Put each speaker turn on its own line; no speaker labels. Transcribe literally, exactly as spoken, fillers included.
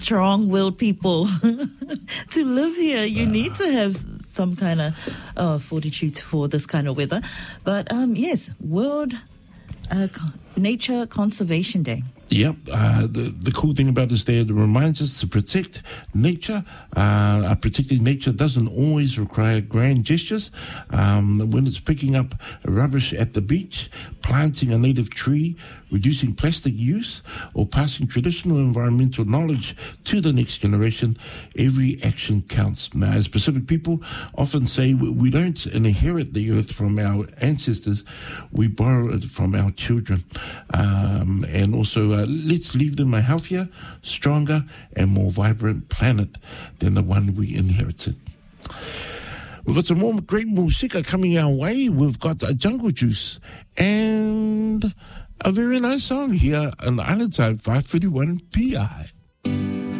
strong-willed people to live here. You uh, need to have some kind of uh, fortitude for this kind of weather. But um, yes, World uh, Nature Conservation Day.
Yep. Uh, the, the cool thing about this day, it reminds us to protect nature. Uh, uh, protecting nature doesn't always require grand gestures. Um, when it's picking up rubbish at the beach, planting a native tree, reducing plastic use, or passing traditional environmental knowledge to the next generation, every action counts. Now, as Pacific people often say, we don't inherit the earth from our ancestors, we borrow it from our children. Um, and also, uh, let's leave them a healthier, stronger, and more vibrant planet than the one we inherited. We've got some more great musika coming our way. We've got uh, Jungle Juice and a very nice song here on the Island Time, five thirty-one P I.